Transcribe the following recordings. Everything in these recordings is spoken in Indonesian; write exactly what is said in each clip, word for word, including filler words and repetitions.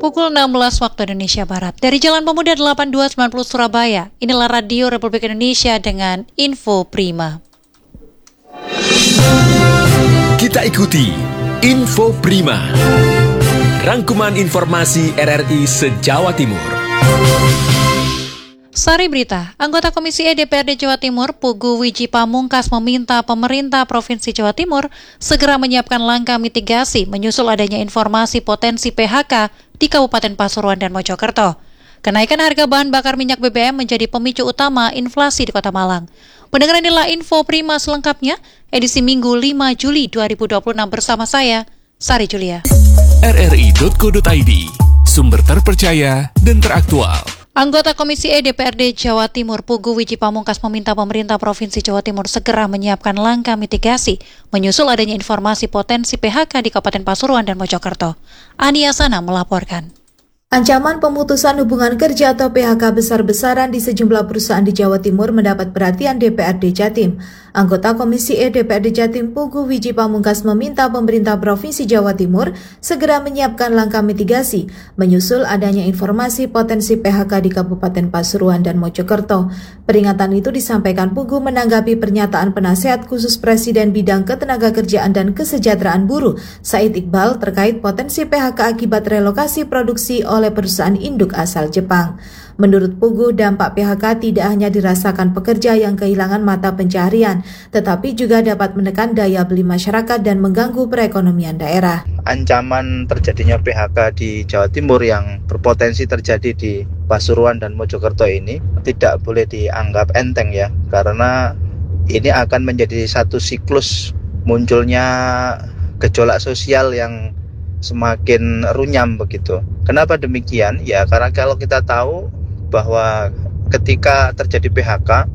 Pukul enam belas waktu Indonesia Barat. Dari Jalan Pemuda delapan dua sembilan nol Surabaya, inilah Radio Republik Indonesia dengan Info Prima. Kita ikuti Info Prima, rangkuman informasi R R I se-Jawa Timur. Sari berita, anggota Komisi E D P R D Jawa Timur, Pugu Wiji Pamungkas meminta pemerintah Provinsi Jawa Timur segera menyiapkan langkah mitigasi menyusul adanya informasi potensi P H K di Kabupaten Pasuruan dan Mojokerto. Kenaikan harga bahan bakar minyak B B M menjadi pemicu utama inflasi di Kota Malang. Pendengar, inilah Info Prima selengkapnya, edisi Minggu lima Juli dua ribu dua puluh enam bersama saya, Sari Julia. R R I titik co titik I D, sumber terpercaya dan teraktual. Anggota Komisi E D P R D Jawa Timur Pugu Wiji Pamungkas meminta pemerintah Provinsi Jawa Timur segera menyiapkan langkah mitigasi menyusul adanya informasi potensi P H K di Kabupaten Pasuruan dan Mojokerto. Ani Asana melaporkan. Ancaman pemutusan hubungan kerja atau P H K besar-besaran di sejumlah perusahaan di Jawa Timur mendapat perhatian D P R D Jatim. Anggota Komisi E D P R D Jatim Pugu Wiji Pamungkas meminta pemerintah Provinsi Jawa Timur segera menyiapkan langkah mitigasi menyusul adanya informasi potensi P H K di Kabupaten Pasuruan dan Mojokerto. Peringatan itu disampaikan Pugu menanggapi pernyataan Penasehat Khusus Presiden Bidang Ketenagakerjaan dan Kesejahteraan Buruh, Said Iqbal, terkait potensi P H K akibat relokasi produksi oleh oleh perusahaan induk asal Jepang. Menurut Pugu, dampak P H K tidak hanya dirasakan pekerja yang kehilangan mata pencaharian, tetapi juga dapat menekan daya beli masyarakat dan mengganggu perekonomian daerah. Ancaman terjadinya P H K di Jawa Timur yang berpotensi terjadi di Pasuruan dan Mojokerto ini tidak boleh dianggap enteng ya, karena ini akan menjadi satu siklus munculnya gejolak sosial yang semakin runyam begitu. Kenapa demikian? Ya karena kalau kita tahu bahwa ketika terjadi P H K,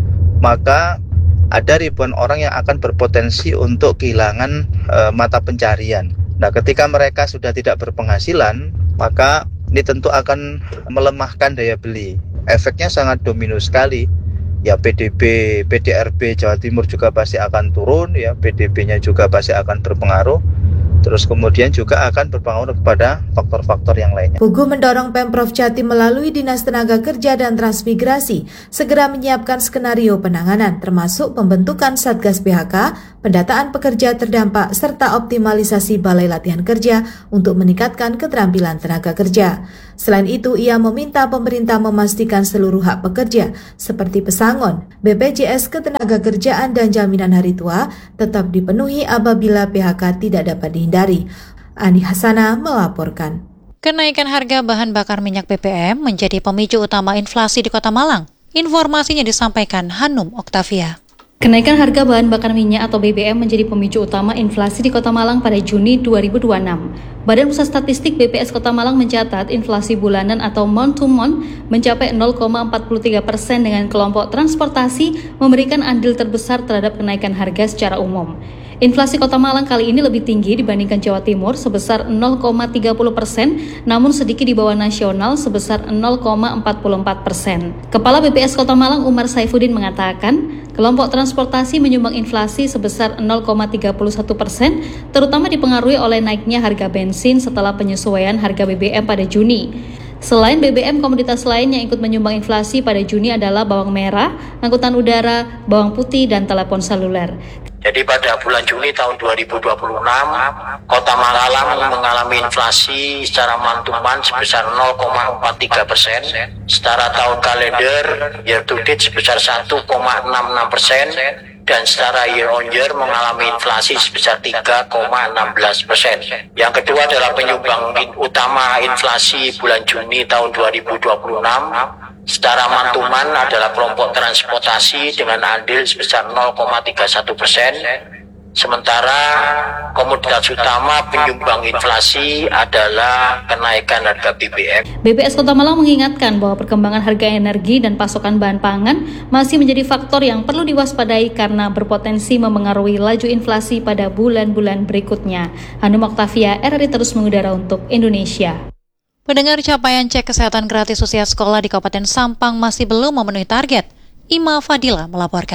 maka ada ribuan orang yang akan berpotensi untuk kehilangan e, mata pencarian. Nah, ketika mereka sudah tidak berpenghasilan, maka ini tentu akan melemahkan daya beli. Efeknya sangat domino sekali. Ya P D B, P D R B Jawa Timur juga pasti akan turun, ya P D B-nya juga pasti akan berpengaruh. Terus kemudian juga akan berpengaruh kepada faktor-faktor yang lainnya. Pugu mendorong Pemprov Jatim melalui Dinas Tenaga Kerja dan Transmigrasi segera menyiapkan skenario penanganan, termasuk pembentukan Satgas P H K, pendataan pekerja terdampak, serta optimalisasi balai latihan kerja untuk meningkatkan keterampilan tenaga kerja. Selain itu, ia meminta pemerintah memastikan seluruh hak pekerja seperti pesangon, B P J S Ketenagakerjaan dan Jaminan Hari Tua tetap dipenuhi apabila P H K tidak dapat dihindari. Ani Hasana melaporkan. Kenaikan harga bahan bakar minyak B B M menjadi pemicu utama inflasi di Kota Malang. Informasinya disampaikan Hanum Oktavia. Kenaikan harga bahan bakar minyak atau B B M menjadi pemicu utama inflasi di Kota Malang pada Juni dua ribu dua puluh enam. Badan Pusat Statistik B P S Kota Malang mencatat inflasi bulanan atau month to month mencapai nol koma empat tiga persen dengan kelompok transportasi memberikan andil terbesar terhadap kenaikan harga secara umum. Inflasi Kota Malang kali ini lebih tinggi dibandingkan Jawa Timur sebesar nol koma tiga nol persen, namun sedikit di bawah nasional sebesar nol koma empat empat persen. Kepala B P S Kota Malang Umar Saifuddin mengatakan, kelompok transportasi menyumbang inflasi sebesar nol koma tiga satu persen, terutama dipengaruhi oleh naiknya harga bensin setelah penyesuaian harga B B M pada Juni. Selain B B M, komoditas lain yang ikut menyumbang inflasi pada Juni adalah bawang merah, angkutan udara, bawang putih, dan telepon seluler. Jadi pada bulan Juni tahun dua ribu dua puluh enam, Kota Malang mengalami inflasi secara month-to-month sebesar nol koma empat tiga persen, secara tahun kalender year to date sebesar satu koma enam enam persen, dan secara year on year mengalami inflasi sebesar tiga koma satu enam persen. Yang kedua adalah penyumbang utama inflasi bulan Juni tahun dua ribu dua puluh enam secara mantuman adalah kelompok transportasi dengan andil sebesar nol koma tiga satu persen. Sementara komoditas utama penyumbang inflasi adalah kenaikan harga B B M. B P S Kota Malang mengingatkan bahwa perkembangan harga energi dan pasokan bahan pangan masih menjadi faktor yang perlu diwaspadai karena berpotensi memengaruhi laju inflasi pada bulan-bulan berikutnya. Hanum Oktavia, R R I terus mengudara untuk Indonesia. Pendengar, capaian cek kesehatan gratis usia sekolah di Kabupaten Sampang masih belum memenuhi target. Ima Fadila melaporkan.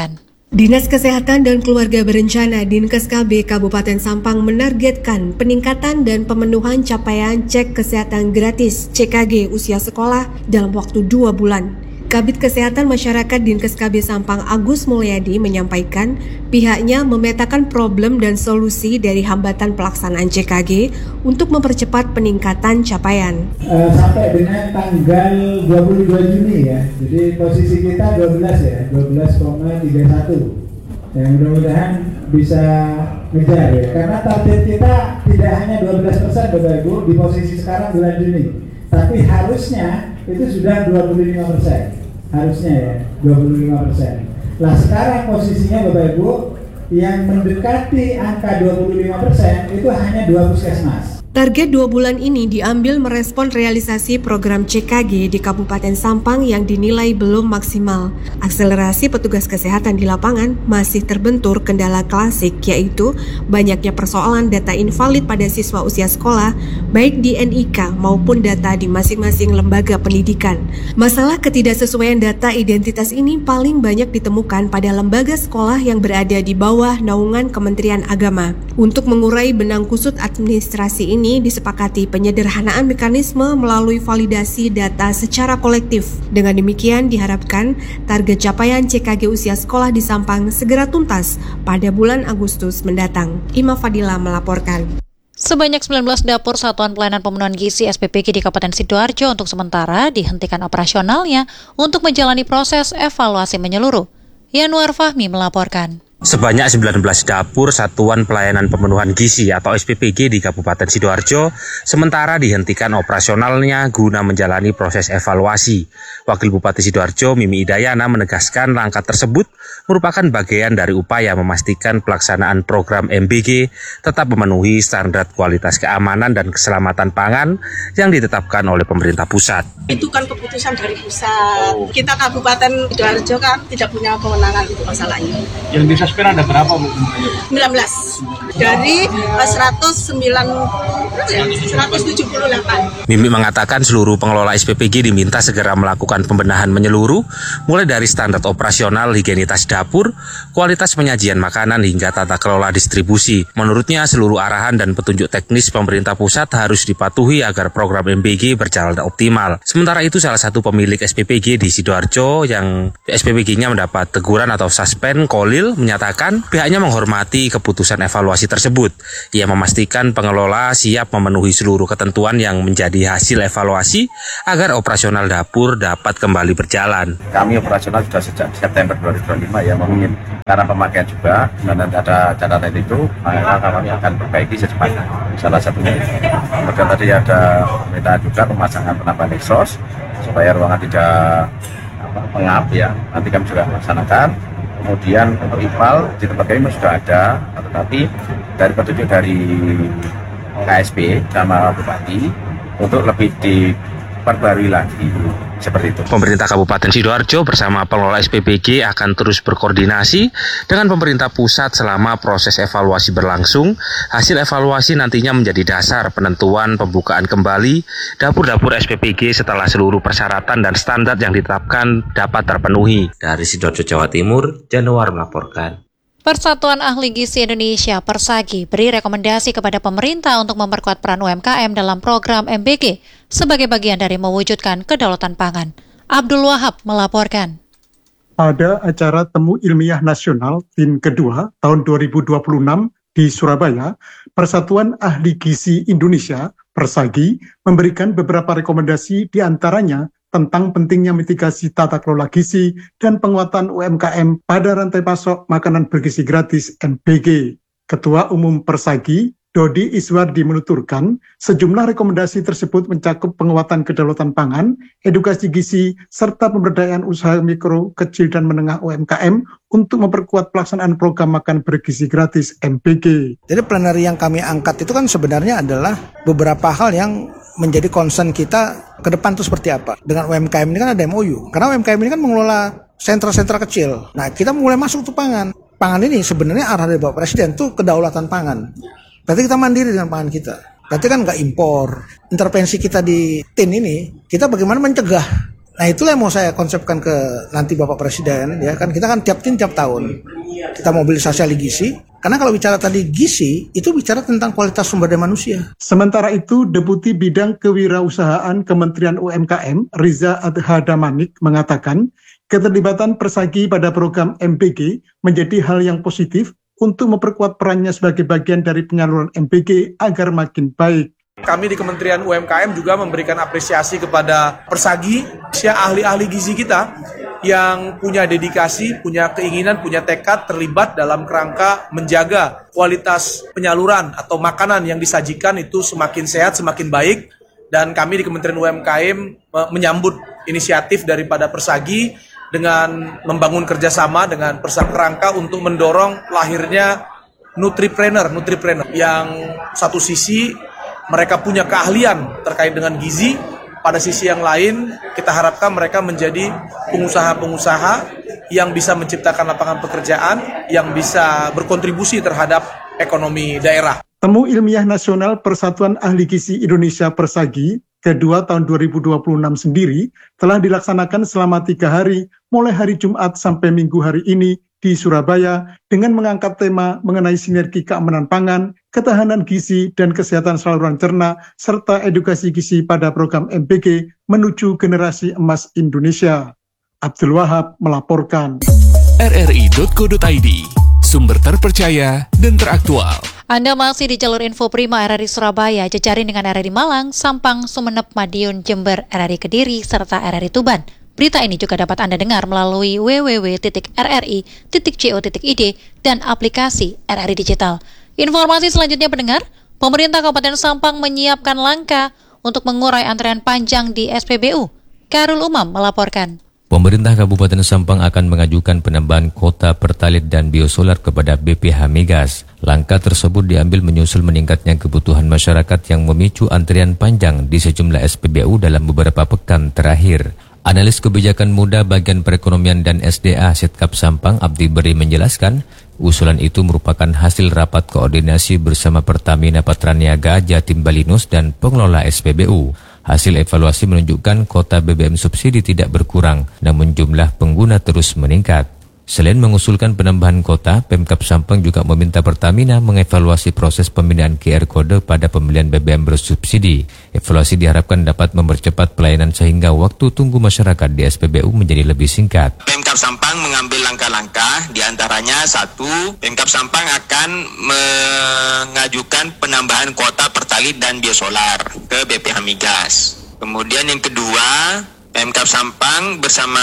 Dinas Kesehatan dan Keluarga Berencana Dinkes K B Kabupaten Sampang menargetkan peningkatan dan pemenuhan capaian cek kesehatan gratis C K G usia sekolah dalam waktu dua bulan. Kabid Kesehatan Masyarakat Dinkes K B Sampang Agus Mulyadi menyampaikan pihaknya memetakan problem dan solusi dari hambatan pelaksanaan C K G untuk mempercepat peningkatan capaian. Uh, sampai dengan tanggal dua puluh dua Juni ya, jadi posisi kita dua belas ya, dua belas koma tiga satu. Ya, mudah-mudahan bisa ngejar ya, karena target kita tidak hanya dua belas persen Bapak Ibu di posisi sekarang bulan Juni, tapi harusnya itu sudah dua puluh lima persen, harusnya ya dua puluh lima persen. Nah sekarang posisinya Bapak Ibu yang mendekati angka dua puluh lima persen itu hanya dua puskesmas. Target dua bulan ini diambil merespon realisasi program C K G di Kabupaten Sampang yang dinilai belum maksimal. Akselerasi petugas kesehatan di lapangan masih terbentur kendala klasik, yaitu banyaknya persoalan data invalid pada siswa usia sekolah, baik di N I K maupun data di masing-masing lembaga pendidikan. Masalah ketidaksesuaian data identitas ini paling banyak ditemukan pada lembaga sekolah yang berada di bawah naungan Kementerian Agama. Untuk mengurai benang kusut administrasi ini, disepakati penyederhanaan mekanisme melalui validasi data secara kolektif. Dengan demikian diharapkan target capaian C K G usia sekolah di Sampang segera tuntas pada bulan Agustus mendatang. Ima Fadila melaporkan. Sebanyak sembilan belas dapur Satuan Pelayanan Pemenuhan Gizi S P P G di Kabupaten Sidoarjo untuk sementara dihentikan operasionalnya untuk menjalani proses evaluasi menyeluruh. Yanuar Fahmi melaporkan. Sebanyak sembilan belas dapur Satuan Pelayanan Pemenuhan Gizi atau S P P G di Kabupaten Sidoarjo sementara dihentikan operasionalnya guna menjalani proses evaluasi. Wakil Bupati Sidoarjo Mimi Idayana menegaskan langkah tersebut merupakan bagian dari upaya memastikan pelaksanaan program M B G tetap memenuhi standar kualitas keamanan dan keselamatan pangan yang ditetapkan oleh pemerintah pusat. Itu kan keputusan dari pusat. Kita Kabupaten Sidoarjo kan tidak punya kewenangan itu masalahnya. Yang bisa spend ada berapa Bu? sembilan belas. Dari uh, seratus sembilan, seratus tujuh puluh delapan. Mimi mengatakan seluruh pengelola S P P G diminta segera melakukan pembenahan menyeluruh mulai dari standar operasional, higienitas dapur, kualitas penyajian makanan hingga tata kelola distribusi. Menurutnya seluruh arahan dan petunjuk teknis pemerintah pusat harus dipatuhi agar program M B G berjalan optimal. Sementara itu salah satu pemilik S P P G di Sidoarjo yang S P P G-nya mendapat teguran atau suspend, Kolil, menyatakan pihaknya menghormati keputusan evaluasi tersebut. Ia memastikan pengelola siap memenuhi seluruh ketentuan yang menjadi hasil evaluasi agar operasional dapur dapat kembali berjalan. Kami operasional sudah sejak September dua ribu dua puluh lima ya, mungkin karena pemakaian juga dan ada catatan itu, maka kami akan perbaiki secepatnya. Salah satunya kemudian tadi ada minta juga pemasangan penambahan exhaust supaya ruangan tidak apa, pengap ya. Nanti kami juga laksanakan. Kemudian untuk I P A L di tempat kami sudah ada, tetapi dari petunjuk dari K S P sama Bupati untuk lebih diperbarui lagi seperti itu. Pemerintah Kabupaten Sidoarjo bersama pengelola S P P G akan terus berkoordinasi dengan pemerintah pusat selama proses evaluasi berlangsung. Hasil evaluasi nantinya menjadi dasar penentuan pembukaan kembali dapur-dapur S P P G setelah seluruh persyaratan dan standar yang ditetapkan dapat terpenuhi. Dari Sidoarjo, Jawa Timur, Januar melaporkan. Persatuan Ahli Gizi Indonesia Persagi beri rekomendasi kepada pemerintah untuk memperkuat peran U M K M dalam program M B G sebagai bagian dari mewujudkan kedaulatan pangan. Abdul Wahab melaporkan. Pada acara Temu Ilmiah Nasional T I N kedua tahun dua ribu dua puluh enam di Surabaya, Persatuan Ahli Gizi Indonesia Persagi memberikan beberapa rekomendasi di antaranya tentang pentingnya mitigasi tata kelola gizi dan penguatan U M K M pada rantai pasok makanan bergizi gratis M B G. Ketua Umum Persagi, Dodi Iswardi menuturkan, sejumlah rekomendasi tersebut mencakup penguatan kedaulatan pangan, edukasi gizi, serta pemberdayaan usaha mikro, kecil, dan menengah U M K M untuk memperkuat pelaksanaan program makan bergizi gratis M B G. Jadi plenary yang kami angkat itu kan sebenarnya adalah beberapa hal yang menjadi concern kita ke depan itu seperti apa. Dengan U M K M ini kan ada M O U. Karena U M K M ini kan mengelola sentra-sentra kecil. Nah, kita mulai masuk tuh pangan. Pangan ini sebenarnya arah dari Bapak Presiden tuh kedaulatan pangan. Berarti kita mandiri dengan pangan kita. Berarti kan nggak impor. Intervensi kita di T I N ini, kita bagaimana mencegah Nah itulah yang mau saya konsepkan ke nanti Bapak Presiden, ya kan kita kan tiap tim tiap tahun kita mobilisasi ahli gizi. Karena kalau bicara tadi gizi, itu bicara tentang kualitas sumber daya manusia. Sementara itu, Deputi Bidang Kewirausahaan Kementerian U M K M, Riza Adhadamanik, mengatakan keterlibatan Persagi pada program M P G menjadi hal yang positif untuk memperkuat perannya sebagai bagian dari penyaluran M P G agar makin baik. Kami di Kementerian U M K M juga memberikan apresiasi kepada Persagi, ahli-ahli gizi kita yang punya dedikasi, punya keinginan, punya tekad terlibat dalam kerangka menjaga kualitas penyaluran atau makanan yang disajikan itu semakin sehat, semakin baik. Dan kami di Kementerian U M K M menyambut inisiatif daripada Persagi dengan membangun kerjasama dengan Persagi kerangka untuk mendorong lahirnya nutripreneur, nutripreneur yang satu sisi mereka punya keahlian terkait dengan gizi. Pada sisi yang lain, kita harapkan mereka menjadi pengusaha-pengusaha yang bisa menciptakan lapangan pekerjaan, yang bisa berkontribusi terhadap ekonomi daerah. Temu Ilmiah Nasional Persatuan Ahli Gizi Indonesia Persagi kedua tahun dua ribu dua puluh enam sendiri telah dilaksanakan selama tiga hari, mulai hari Jumat sampai Minggu hari ini di Surabaya dengan mengangkat tema mengenai sinergi keamanan pangan, ketahanan gizi, dan kesehatan saluran cerna, serta edukasi gizi pada program M P G menuju generasi emas Indonesia. Abdul Wahab melaporkan. R R I titik co titik I D, sumber terpercaya dan teraktual. Anda masih di jalur Info Prima R R I Surabaya, jejaring dengan R R I Malang, Sampang, Sumeneb, Madiun, Jember, R R I Kediri, serta R R I Tuban. Berita ini juga dapat Anda dengar melalui w w w titik r r i titik co titik i d dan aplikasi R R I Digital. Informasi selanjutnya pendengar, pemerintah Kabupaten Sampang menyiapkan langkah untuk mengurai antrean panjang di S P B U. Karul Umam melaporkan. Pemerintah Kabupaten Sampang akan mengajukan penambahan kuota pertalit dan biosolar kepada B P H Migas. Langkah tersebut diambil menyusul meningkatnya kebutuhan masyarakat yang memicu antrian panjang di sejumlah S P B U dalam beberapa pekan terakhir. Analis kebijakan muda bagian perekonomian dan S D A Setkap Sampang Abdi Beri menjelaskan, usulan itu merupakan hasil rapat koordinasi bersama Pertamina Patraniaga, Jatim Balinus, dan pengelola S P B U. Hasil evaluasi menunjukkan kuota B B M subsidi tidak berkurang, namun jumlah pengguna terus meningkat. Selain mengusulkan penambahan kuota, Pemkab Sampang juga meminta Pertamina mengevaluasi proses pembinaan Q R kode pada pembelian B B M bersubsidi. Evaluasi diharapkan dapat mempercepat pelayanan sehingga waktu tunggu masyarakat di S P B U menjadi lebih singkat. Pemkab Sampang mengambil langkah-langkah, diantaranya satu, Pemkab Sampang akan mengajukan penambahan kuota pertalit dan biosolar ke B P H Migas. Kemudian yang kedua, Pemkab Sampang bersama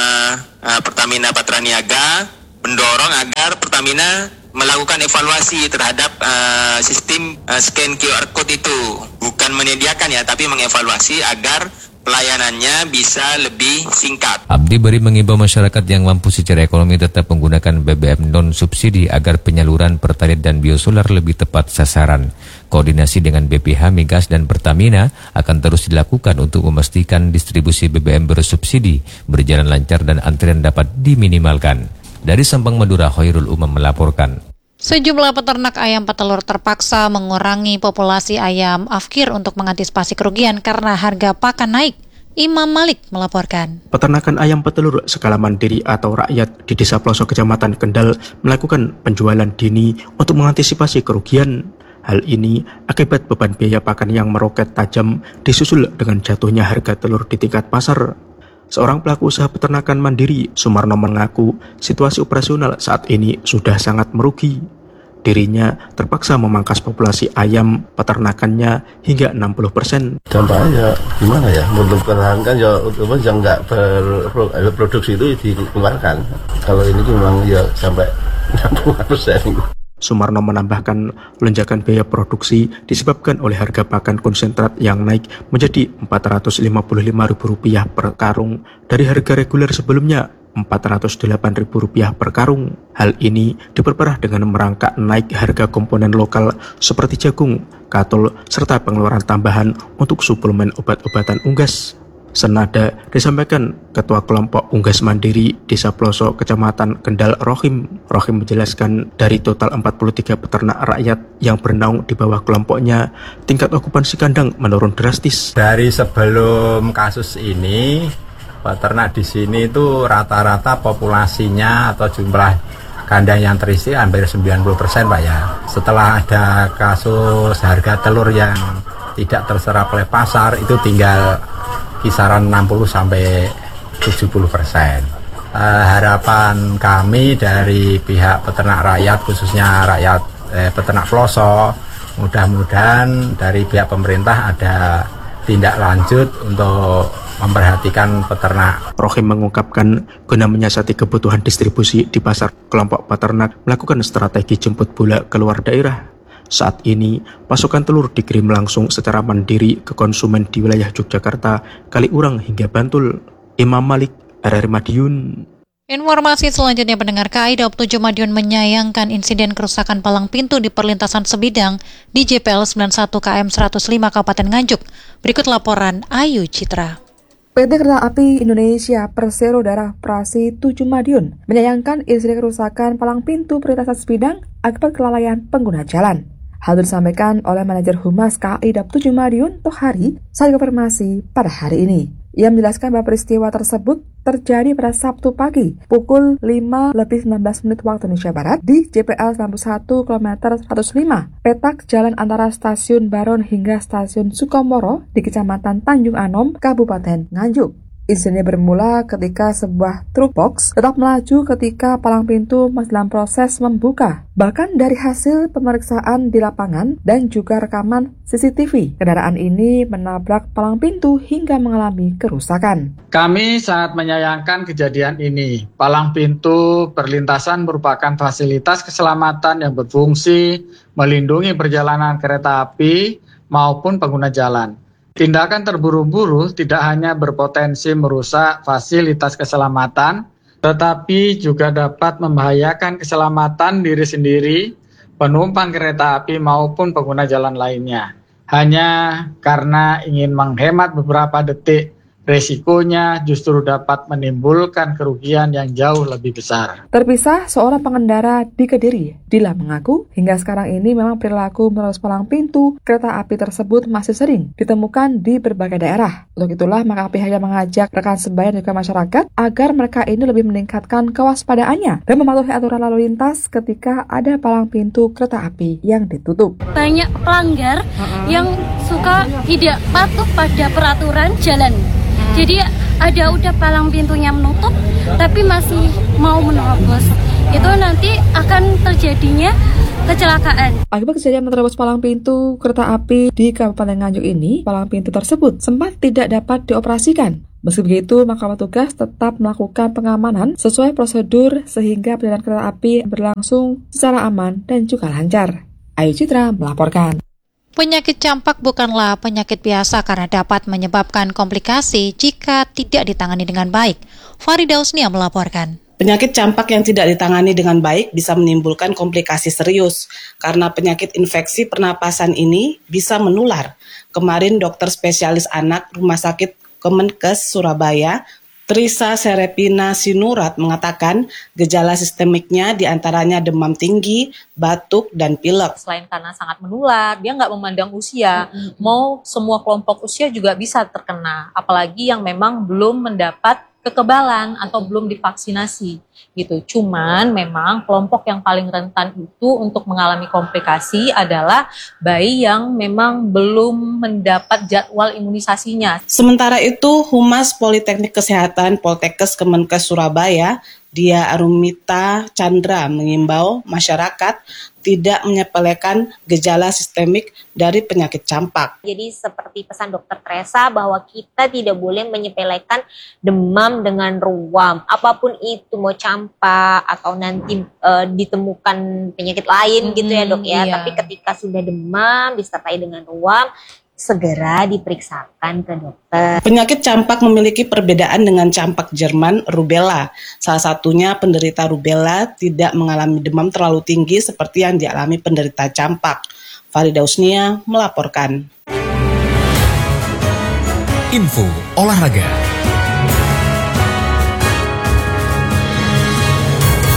uh, Pertamina Patraniaga mendorong agar Pertamina melakukan evaluasi terhadap uh, sistem uh, scan Q R code itu. Bukan menyediakan ya, tapi mengevaluasi agar pelayanannya bisa lebih singkat. Abdi Beri mengimbau masyarakat yang mampu secara ekonomi tetap menggunakan B B M non-subsidi agar penyaluran pertalit dan biosolar lebih tepat sasaran. Koordinasi dengan B P H Migas dan Pertamina akan terus dilakukan untuk memastikan distribusi B B M bersubsidi berjalan lancar dan antrian dapat diminimalkan. Dari Sampang, Madura, Khairul Umam melaporkan. Sejumlah peternak ayam petelur terpaksa mengurangi populasi ayam afkir untuk mengantisipasi kerugian karena harga pakan naik. Imam Malik melaporkan. Peternakan ayam petelur skala mandiri atau rakyat di Desa Pelosok Kecamatan Kendal melakukan penjualan dini untuk mengantisipasi kerugian. Hal ini akibat beban biaya pakan yang meroket tajam disusul dengan jatuhnya harga telur di tingkat pasar. Seorang pelaku usaha peternakan mandiri, Sumarno, mengaku situasi operasional saat ini sudah sangat merugi. Dirinya terpaksa memangkas populasi ayam peternakannya hingga enam puluh persen. Dampaknya gimana ya? Menurunkan kan ya yang nggak berproduksi itu dikeluarkan. Kalau ini memang ya sampai enam puluh persen. Sumarno menambahkan lonjakan biaya produksi disebabkan oleh harga pakan konsentrat yang naik menjadi empat ratus lima puluh lima ribu rupiah per karung dari harga reguler sebelumnya empat ratus delapan ribu rupiah per karung. Hal ini diperparah dengan merangkak naik harga komponen lokal seperti jagung, katol, serta pengeluaran tambahan untuk suplemen obat-obatan unggas. Senada disampaikan Ketua Kelompok Unggas Mandiri Desa Pelosok Kecamatan Kendal, Rohim. Rohim menjelaskan dari total empat puluh tiga peternak rakyat yang bernaung di bawah kelompoknya, tingkat okupansi kandang menurun drastis. Dari sebelum kasus ini peternak di sini itu rata-rata populasinya atau jumlah kandang yang terisi hampir sembilan puluh persen Pak ya. Setelah ada kasus harga telur yang tidak terserap oleh pasar itu tinggal kisaran enam puluh sampai tujuh puluh persen. Uh, harapan kami dari pihak peternak rakyat, khususnya rakyat eh, peternak Ploso, mudah-mudahan dari pihak pemerintah ada tindak lanjut untuk memperhatikan peternak. Rohim mengungkapkan guna menyiasati kebutuhan distribusi di pasar, kelompok peternak melakukan strategi jemput bola keluar daerah. Saat ini, pasokan telur dikirim langsung secara mandiri ke konsumen di wilayah Yogyakarta, Kaliurang hingga Bantul. Imam Malik, R R Madiun. Informasi selanjutnya, pendengar, K A I Daup tujuh Madiun menyayangkan insiden kerusakan palang pintu di perlintasan sebidang di J P L sembilan puluh satu K M seratus lima Kabupaten Nganjuk. Berikut laporan Ayu Citra. P T Kereta Api Indonesia Persero Daerah Prasi tujuh Madiun menyayangkan insiden kerusakan palang pintu perlintasan sebidang akibat kelalaian pengguna jalan. Hal itu disampaikan oleh manajer Humas K A I Daup tujuh Madiun, Tohari, saat konfirmasi pada hari ini. Ia menjelaskan bahwa peristiwa tersebut terjadi pada Sabtu pagi pukul lima lebih sembilan belas menit waktu Indonesia Barat di J P L sembilan puluh satu kilometer seratus lima, petak jalan antara Stasiun Baron hingga Stasiun Sukomoro di Kecamatan Tanjung Anom, Kabupaten Nganjuk. Insiden bermula ketika sebuah truk box tetap melaju ketika palang pintu masih dalam proses membuka. Bahkan dari hasil pemeriksaan di lapangan dan juga rekaman C C T V, kendaraan ini menabrak palang pintu hingga mengalami kerusakan. Kami sangat menyayangkan kejadian ini. Palang pintu perlintasan merupakan fasilitas keselamatan yang berfungsi melindungi perjalanan kereta api maupun pengguna jalan. Tindakan terburu-buru tidak hanya berpotensi merusak fasilitas keselamatan, tetapi juga dapat membahayakan keselamatan diri sendiri, penumpang kereta api maupun pengguna jalan lainnya. Hanya karena ingin menghemat beberapa detik, resikonya justru dapat menimbulkan kerugian yang jauh lebih besar. Terpisah, seorang pengendara di Kediri, Dila, mengaku hingga sekarang ini memang perilaku menerobos palang pintu kereta api tersebut masih sering ditemukan di berbagai daerah. Untuk itulah maka pihaknya mengajak rekan sebaya dan juga masyarakat agar mereka ini lebih meningkatkan kewaspadaannya dan mematuhi aturan lalu lintas ketika ada palang pintu kereta api yang ditutup. Banyak pelanggar uh-uh. yang suka tidak patuh pada peraturan jalan. Jadi ada udah palang pintunya menutup, tapi masih mau menerobos. Itu nanti akan terjadinya kecelakaan. Akibat kejadian menerobos palang pintu kereta api di Kabupaten Nganjuk ini, palang pintu tersebut sempat tidak dapat dioperasikan. Meski begitu, maka petugas tetap melakukan pengamanan sesuai prosedur sehingga perjalanan kereta api berlangsung secara aman dan juga lancar. Ayu Citra melaporkan. Penyakit campak bukanlah penyakit biasa karena dapat menyebabkan komplikasi jika tidak ditangani dengan baik. Farida Usnia melaporkan. Penyakit campak yang tidak ditangani dengan baik bisa menimbulkan komplikasi serius karena penyakit infeksi pernapasan ini bisa menular. Kemarin dokter spesialis anak Rumah Sakit Kemenkes Surabaya, Trisa Serepina Sinurat, mengatakan gejala sistemiknya diantaranya demam tinggi, batuk, dan pilek. Selain karena sangat menular, dia nggak memandang usia. Mm-hmm. Mau semua kelompok usia juga bisa terkena, apalagi yang memang belum mendapat kekebalan atau belum divaksinasi gitu. Cuman memang kelompok yang paling rentan itu untuk mengalami komplikasi adalah bayi yang memang belum mendapat jadwal imunisasinya. Sementara itu, Humas Politeknik Kesehatan Poltekkes Kemenkes Surabaya, Dia Arumita Chandra, mengimbau masyarakat tidak menyepelekan gejala sistemik dari penyakit campak. Jadi seperti pesan dokter Tresa bahwa kita tidak boleh menyepelekan demam dengan ruam. Apapun itu, mau campak atau nanti e, ditemukan penyakit lain hmm, gitu ya dok ya. Iya. Tapi ketika sudah demam disertai dengan ruam, segera diperiksakan ke dokter. Penyakit campak memiliki perbedaan dengan campak Jerman, rubella. Salah satunya penderita rubella tidak mengalami demam terlalu tinggi seperti yang dialami penderita campak. Farida Usnia melaporkan. Info olahraga.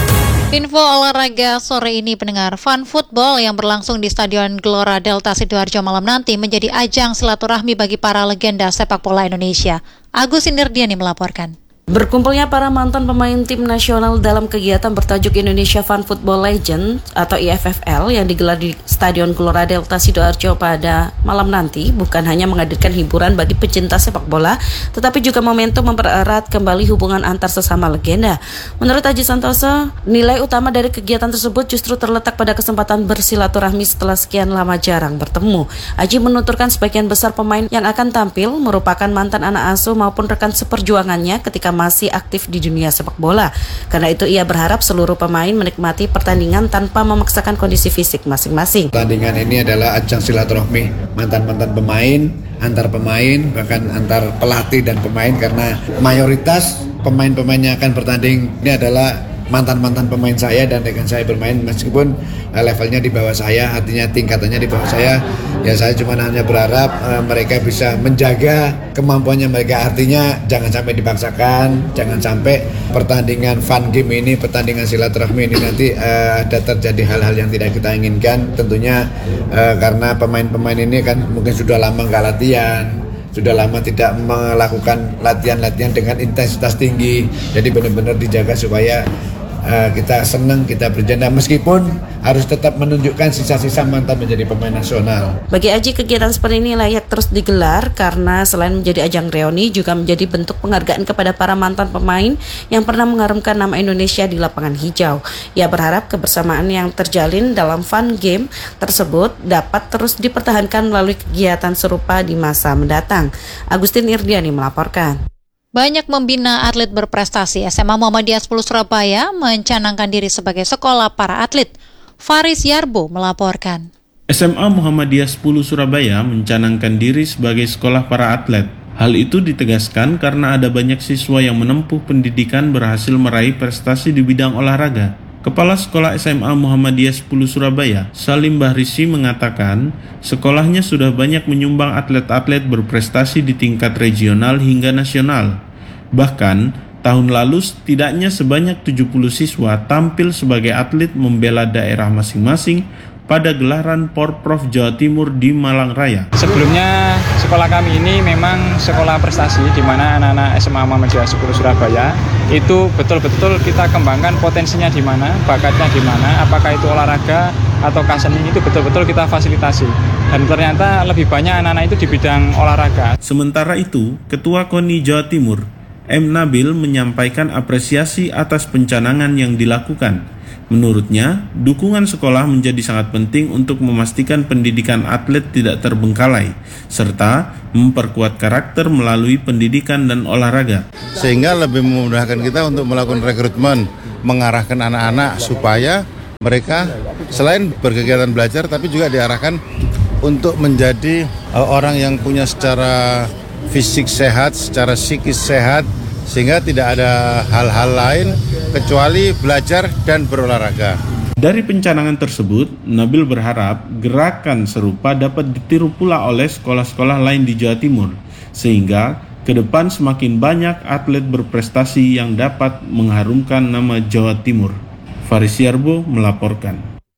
Info olahraga sore ini pendengar, Fun Football yang berlangsung di Stadion Gelora Delta Sidoarjo malam nanti menjadi ajang silaturahmi bagi para legenda sepak bola Indonesia. Agus Inderdiani melaporkan. Berkumpulnya para mantan pemain tim nasional dalam kegiatan bertajuk Indonesia Fun Football Legend atau I F F L yang digelar di Stadion Gelora Delta Sidoarjo pada malam nanti bukan hanya menghadirkan hiburan bagi pecinta sepak bola, tetapi juga momentum mempererat kembali hubungan antar sesama legenda. Menurut Aji Santoso, nilai utama dari kegiatan tersebut justru terletak pada kesempatan bersilaturahmi setelah sekian lama jarang bertemu. Aji menuturkan sebagian besar pemain yang akan tampil merupakan mantan anak asuh maupun rekan seperjuangannya ketika masih aktif di dunia sepak bola. Karena itu ia berharap seluruh pemain menikmati pertandingan tanpa memaksakan kondisi fisik masing-masing. Pertandingan ini adalah ajang silaturahmi mantan-mantan pemain, antar pemain, bahkan antar pelatih dan pemain, karena mayoritas pemain-pemain yang akan bertanding ini adalah mantan-mantan pemain saya dan rekan saya bermain, meskipun uh, levelnya di bawah saya, artinya tingkatannya di bawah saya. Ya saya cuma hanya berharap uh, mereka bisa menjaga kemampuannya mereka, artinya jangan sampai dipaksakan, jangan sampai pertandingan fun game ini, pertandingan silaturahmi ini nanti uh, ada terjadi hal-hal yang tidak kita inginkan. Tentunya uh, karena pemain-pemain ini kan mungkin sudah lama nggak latihan, sudah lama tidak melakukan latihan-latihan dengan intensitas tinggi, jadi benar-benar dijaga supaya Uh, kita senang, kita berjanda meskipun harus tetap menunjukkan sisa-sisa mantan menjadi pemain nasional. Bagi Aji, kegiatan seperti ini layak terus digelar karena selain menjadi ajang reuni juga menjadi bentuk penghargaan kepada para mantan pemain yang pernah mengharumkan nama Indonesia di lapangan hijau. Ia berharap kebersamaan yang terjalin dalam fun game tersebut dapat terus dipertahankan melalui kegiatan serupa di masa mendatang. Agustin Irdiani melaporkan. Banyak membina atlet berprestasi, S M A Muhammadiyah sepuluh Surabaya mencanangkan diri sebagai sekolah para atlet. Faris Yarbo melaporkan. S M A Muhammadiyah sepuluh Surabaya mencanangkan diri sebagai sekolah para atlet. Hal itu ditegaskan karena ada banyak siswa yang menempuh pendidikan berhasil meraih prestasi di bidang olahraga. Kepala Sekolah S M A Muhammadiyah sepuluh Surabaya, Salim Bahrisi mengatakan, sekolahnya sudah banyak menyumbang atlet-atlet berprestasi di tingkat regional hingga nasional. Bahkan, tahun lalu setidaknya sebanyak tujuh puluh siswa tampil sebagai atlet membela daerah masing-masing pada gelaran Porprov Jawa Timur di Malang Raya. Sebelumnya sekolah kami ini memang sekolah prestasi di mana anak-anak S M A Muhammadiyah sepuluh Surabaya itu betul-betul kita kembangkan potensinya di mana, bakatnya di mana, apakah itu olahraga atau seni itu betul-betul kita fasilitasi. Dan ternyata lebih banyak anak-anak itu di bidang olahraga. Sementara itu, Ketua KONI Jawa Timur, M. Nabil menyampaikan apresiasi atas pencanangan yang dilakukan. Menurutnya, dukungan sekolah menjadi sangat penting untuk memastikan pendidikan atlet tidak terbengkalai, serta memperkuat karakter melalui pendidikan dan olahraga. Sehingga lebih memudahkan kita untuk melakukan rekrutmen, mengarahkan anak-anak supaya mereka selain berkegiatan belajar, tapi juga diarahkan untuk menjadi uh, orang yang punya secara fisik sehat, secara psikis sehat, sehingga tidak ada hal-hal lain kecuali belajar dan berolahraga. Dari pencanangan tersebut, Nabil berharap gerakan serupa dapat ditiru pula oleh sekolah-sekolah lain di Jawa Timur, sehingga ke depan semakin banyak atlet berprestasi yang dapat mengharumkan nama Jawa Timur. Faris Yarbo melaporkan.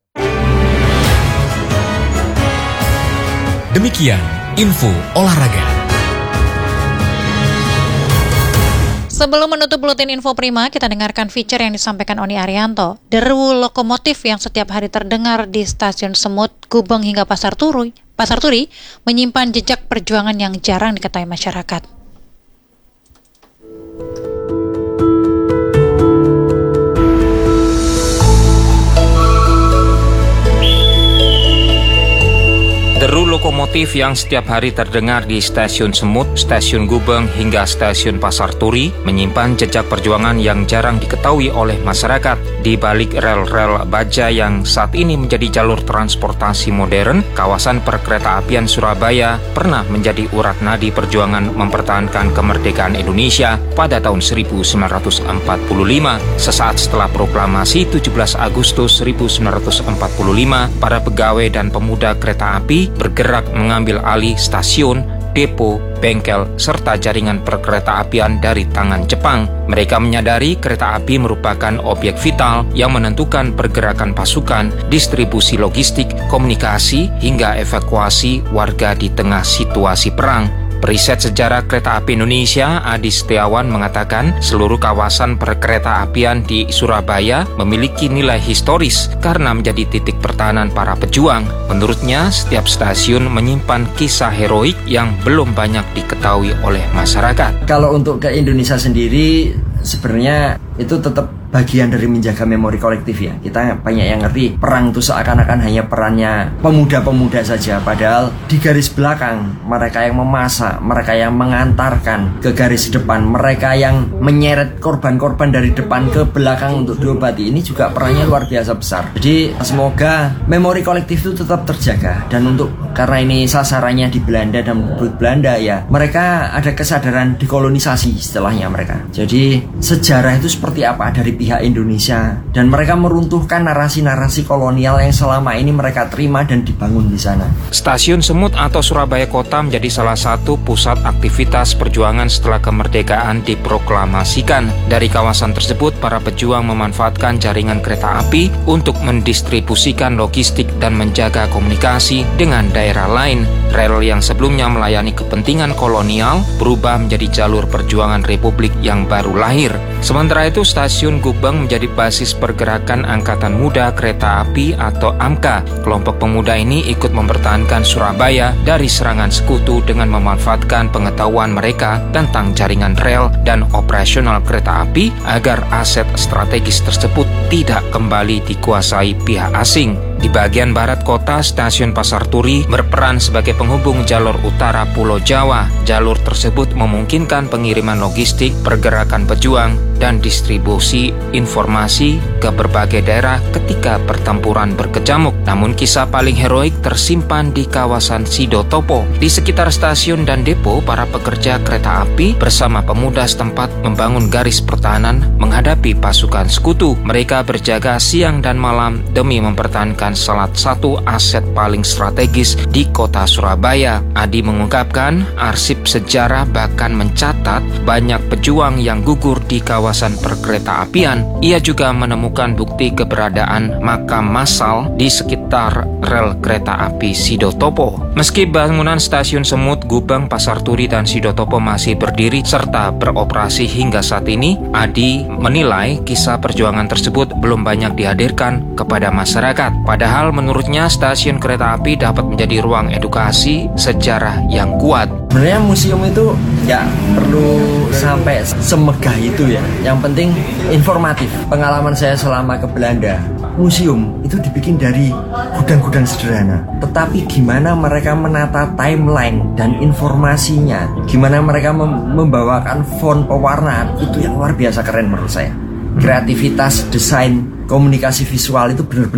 Demikian info olahraga. Sebelum menutup buletin info prima, kita dengarkan feature yang disampaikan Oni Arianto. Deru lokomotif yang setiap hari terdengar di stasiun Semut, Gubeng hingga Pasar Turi, Pasar Turi menyimpan jejak perjuangan yang jarang diketahui masyarakat. Deru lokomotif yang setiap hari terdengar di Stasiun Semut, Stasiun Gubeng, hingga Stasiun Pasar Turi menyimpan jejak perjuangan yang jarang diketahui oleh masyarakat. Di balik rel-rel baja yang saat ini menjadi jalur transportasi modern, kawasan perkeretaapian Surabaya pernah menjadi urat nadi perjuangan mempertahankan kemerdekaan Indonesia pada tahun seribu sembilan ratus empat puluh lima. Sesaat setelah proklamasi tujuh belas Agustus seribu sembilan ratus empat puluh lima, para pegawai dan pemuda kereta api bergerak mengambil alih stasiun depo, bengkel, serta jaringan perkereta-apian dari tangan Jepang. Mereka menyadari kereta api merupakan objek vital yang menentukan pergerakan pasukan, distribusi logistik, komunikasi, hingga evakuasi warga di tengah situasi perang. Periset Sejarah Kereta Api Indonesia, Adi Setiawan, mengatakan seluruh kawasan perkereta apian di Surabaya memiliki nilai historis karena menjadi titik pertahanan para pejuang. Menurutnya, setiap stasiun menyimpan kisah heroik yang belum banyak diketahui oleh masyarakat. Kalau untuk ke Indonesia sendiri, sebenarnya itu tetap bagian dari menjaga memori kolektif ya. Kita banyak yang ngerti perang itu seakan-akan hanya perannya pemuda-pemuda saja, padahal di garis belakang mereka yang memasak, mereka yang mengantarkan ke garis depan, mereka yang menyeret korban-korban dari depan ke belakang untuk diobati, ini juga perannya luar biasa besar. Jadi semoga memori kolektif itu tetap terjaga, dan untuk karena ini sasarannya di Belanda dan Belanda ya, mereka ada kesadaran dekolonisasi istilahnya mereka. Jadi sejarah itu seperti apa dari pihak Indonesia, dan mereka meruntuhkan narasi-narasi kolonial yang selama ini mereka terima dan dibangun di sana. Stasiun Semut atau Surabaya Kota menjadi salah satu pusat aktivitas perjuangan setelah kemerdekaan diproklamasikan. Dari kawasan tersebut, para pejuang memanfaatkan jaringan kereta api untuk mendistribusikan logistik dan menjaga komunikasi dengan daerah lain. Rel yang sebelumnya melayani kepentingan kolonial berubah menjadi jalur perjuangan Republik yang baru lahir. Sementara itu, stasiun Gubeng menjadi basis pergerakan Angkatan Muda Kereta Api atau A M K A. Kelompok pemuda ini ikut mempertahankan Surabaya dari serangan sekutu dengan memanfaatkan pengetahuan mereka tentang jaringan rel dan operasional kereta api agar aset strategis tersebut tidak kembali dikuasai pihak asing. Di bagian barat kota, stasiun Pasar Turi berperan sebagai penghubung jalur utara Pulau Jawa. Jalur tersebut memungkinkan pengiriman logistik, pergerakan pejuang, dan distribusi informasi ke berbagai daerah ketika pertempuran berkecamuk. Namun kisah paling heroik tersimpan di kawasan Sidotopo. Di sekitar stasiun dan depo, para pekerja kereta api bersama pemuda setempat membangun garis pertahanan menghadapi pasukan sekutu. Mereka berjaga siang dan malam demi mempertahankan salah satu aset paling strategis di kota Surabaya. Adi mengungkapkan, arsip sejarah bahkan mencatat banyak pejuang yang gugur di kawasan perkereta apian. Ia juga menemukan bukti keberadaan makam massal di sekitar rel kereta api Sidotopo. Meski bangunan stasiun Semut, Gubeng, Pasar Turi, dan Sidotopo masih berdiri serta beroperasi hingga saat ini, Adi menilai kisah perjuangan tersebut belum banyak dihadirkan kepada masyarakat. Padahal menurutnya stasiun kereta api dapat menjadi ruang edukasi sejarah yang kuat. Sebenarnya museum itu nggak perlu sampai semegah itu ya. Yang penting informatif. Pengalaman saya selama ke Belanda, museum itu dibikin dari gudang-gudang sederhana. Tetapi gimana mereka menata timeline dan informasinya, gimana mereka mem- membawakan font pewarnaan, itu yang luar biasa keren menurut saya. Kreativitas, desain, komunikasi visual itu benar-benar